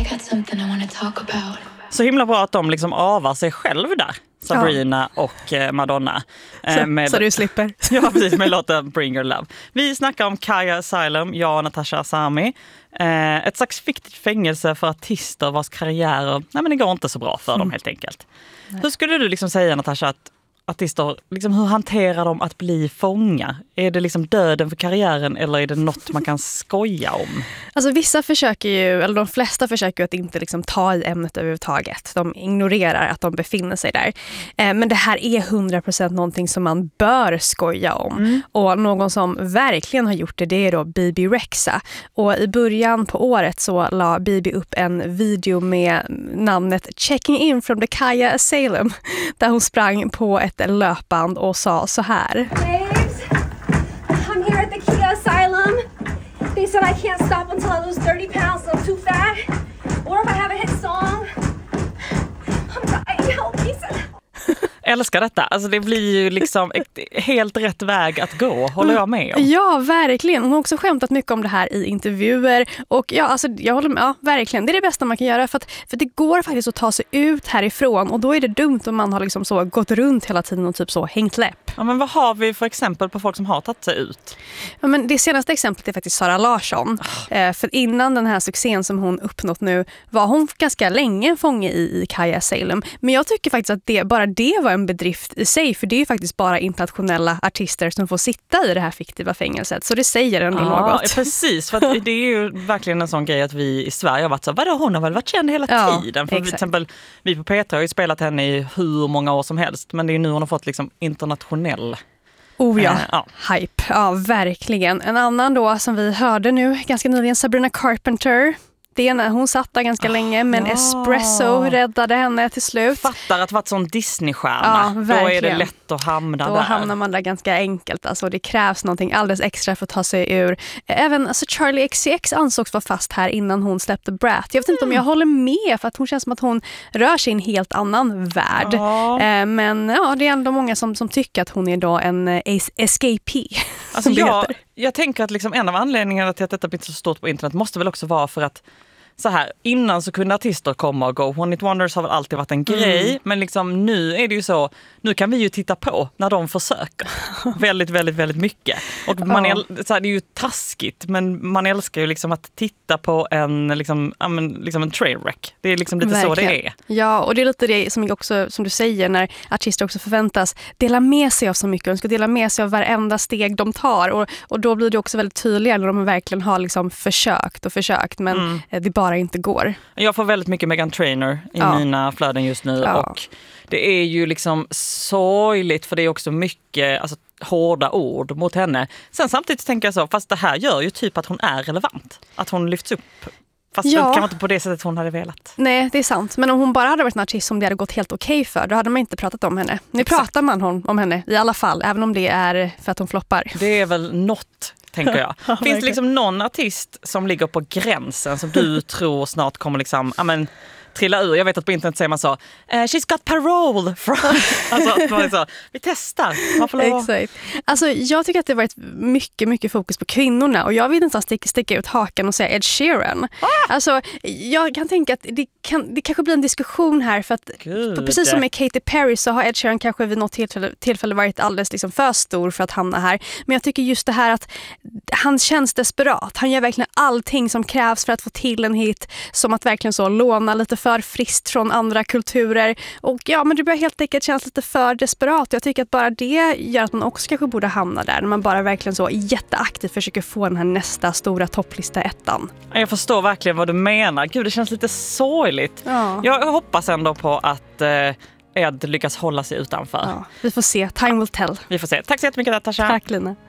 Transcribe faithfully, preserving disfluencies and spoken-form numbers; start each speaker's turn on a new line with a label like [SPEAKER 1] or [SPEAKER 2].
[SPEAKER 1] got something I want to talk about.
[SPEAKER 2] Så himla bra att de liksom avar sig själv där. Sabrina ja. och eh, Madonna.
[SPEAKER 3] Eh, så, med, så du slipper.
[SPEAKER 2] Ja, precis, med låten Bring Your Love. Vi snackar om Kaya Asylum, jag och Natasha Asami. Eh, ett slags fiktivt fängelse för artister vars karriärer, nej men det går inte så bra för mm. dem helt enkelt. Nej. Hur skulle du liksom säga, Natasha, att artister, liksom, hur hanterar de att bli fångar? Är det liksom döden för karriären eller är det något man kan skoja om?
[SPEAKER 3] Alltså vissa försöker ju, eller de flesta försöker ju att inte liksom ta i ämnet överhuvudtaget. De ignorerar att de befinner sig där. Eh, men det här är hundra procent någonting som man bör skoja om. Mm. Och någon som verkligen har gjort det, det är då Bebe Rexha. Och i början på året så la Bebe upp en video med namnet Checking in from the Kaya Asylum. Där hon sprang på ett löpband och sa så här.
[SPEAKER 4] Babes, I'm here at the Kaya Asylum. They said I can't stop until I lose thirty pounds, so I'm too fat. Or if I have a hit song. I'm dying, help me.
[SPEAKER 2] Älskar detta. Alltså det blir ju liksom helt rätt väg att gå, håller jag med om.
[SPEAKER 3] Ja, verkligen. Hon har också skämtat mycket om det här i intervjuer. Och ja, alltså jag håller med. Ja, verkligen. Det är det bästa man kan göra för att för det går faktiskt att ta sig ut härifrån och då är det dumt om man har liksom så gått runt hela tiden och typ så hängt läpp.
[SPEAKER 2] Ja, men vad har vi för exempel på folk som har tagit sig ut?
[SPEAKER 3] Ja, men det senaste exemplet är faktiskt Sara Larsson. Oh. Eh, för innan den här succén som hon uppnått nu var hon ganska länge fånge i, i Kaya Asylum. Men jag tycker faktiskt att det, bara det var en bedrift i sig, för det är ju faktiskt bara internationella artister som får sitta i det här fiktiva fängelset, så det säger ändå
[SPEAKER 2] ja,
[SPEAKER 3] något.
[SPEAKER 2] Precis, för att det är ju verkligen en sån grej att vi i Sverige har varit så, vadå, hon har väl varit känd hela
[SPEAKER 3] ja,
[SPEAKER 2] tiden? För vi, till exempel, vi på P T har ju spelat henne i hur många år som helst, men det är nu hon har fått liksom internationell
[SPEAKER 3] Oh ja,
[SPEAKER 2] äh, ja,
[SPEAKER 3] hype. Ja, verkligen. En annan då som vi hörde nu ganska nyligen, Sabrina Carpenter. Det är när hon satt där ganska länge, men ja. Espresso räddade henne till slut.
[SPEAKER 2] Fattar att vara ett sån Disney-stjärna.
[SPEAKER 3] Ja,
[SPEAKER 2] då är det lätt att hamna
[SPEAKER 3] då
[SPEAKER 2] där.
[SPEAKER 3] Då hamnar man där ganska enkelt. Alltså, det krävs någonting alldeles extra för att ta sig ur. Även alltså, Charlie X C X ansågs vara fast här innan hon släppte Brat. Jag vet inte mm. om jag håller med, för att hon känns som att hon rör sig i en helt annan värld. Ja. Men ja, det är ändå många som, som tycker att hon är då en escapee.
[SPEAKER 2] Alltså, jag, jag tänker att liksom en av anledningarna till att detta blir så stort på internet måste väl också vara för att så här, innan så kunde artister komma och gå. One Hit Wonders har väl alltid varit en grej. Mm. Men liksom nu är det ju så, nu kan vi ju titta på när de försöker. väldigt, väldigt, väldigt mycket. Och man
[SPEAKER 3] ja.
[SPEAKER 2] äl- så här, det är ju taskigt, men man älskar ju liksom att titta på en, liksom, ja, men, liksom en trainwreck. Det är liksom lite verkligen. Så det är.
[SPEAKER 3] Ja, och det är lite det som, också, som du säger, när artister också förväntas dela med sig av så mycket. De ska dela med sig av varenda steg de tar. Och, och då blir det också väldigt tydligare när de verkligen har liksom försökt och försökt. Men mm. det bara inte går.
[SPEAKER 2] Jag får väldigt mycket Meghan Trainor i ja. mina flöden just nu ja. och det är ju liksom sorgligt, för det är också mycket alltså, hårda ord mot henne. Sen samtidigt tänker jag så, fast det här gör ju typ att hon är relevant. Att hon lyfts upp. Fast ja. kan man inte på det sättet hon hade velat.
[SPEAKER 3] Nej, det är sant. Men om hon bara hade varit en artist som det hade gått helt okej för, då hade man inte pratat om henne. Nu Exakt. pratar man om, om henne i alla fall, även om det är för att hon floppar.
[SPEAKER 2] Det är väl något, tänker jag.
[SPEAKER 3] ja,
[SPEAKER 2] Finns det liksom någon artist som ligger på gränsen som du tror snart kommer liksom, ja men, trilla ur? Jag vet att på internet säger man så, eh, she's got parole from. Alltså att man är så, vi testar. Man får lov.
[SPEAKER 3] Exakt. Alltså jag tycker att det har varit mycket, mycket fokus på kvinnorna, och jag vill inte sticka, sticka ut hakan och säga Ed Sheeran. Ah! Alltså jag kan tänka att det, kan, det kanske blir en diskussion här, för att för precis som med Katy Perry så har Ed Sheeran kanske vid något tillfälle, tillfälle varit alldeles liksom för stor för att hamna här. Men jag tycker just det här att han känns desperat. Han gör verkligen allting som krävs för att få till en hit, som att verkligen så låna lite för friskt från andra kulturer. Och ja, men det börjar helt enkelt kännas lite för desperat. Jag tycker att bara det gör att man också kanske borde hamna där, när man bara verkligen så jätteaktivt försöker få den här nästa stora topplista ettan.
[SPEAKER 2] Jag förstår verkligen vad du menar. Gud, det känns lite sorgligt.
[SPEAKER 3] Ja.
[SPEAKER 2] Jag hoppas ändå på att eh, Ed lyckas hålla sig utanför.
[SPEAKER 3] Ja, vi får se. Time will tell.
[SPEAKER 2] Vi får se. Tack så jättemycket, Natasha.
[SPEAKER 3] Tack, Lina.